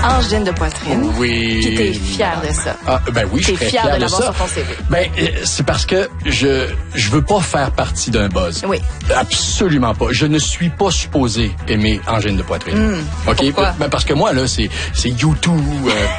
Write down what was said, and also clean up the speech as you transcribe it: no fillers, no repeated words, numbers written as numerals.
Angine de poitrine. Oui. Puis t'es fier de ça. Ah, ben oui, je suis très fier fier de de l'avoir ça. sur ton CV. Ben, c'est parce que je veux pas faire partie d'un buzz. Oui. Absolument pas. Je ne suis pas supposé aimer angine de poitrine. OK? Pourquoi? Ben, parce que moi, là, c'est YouTube,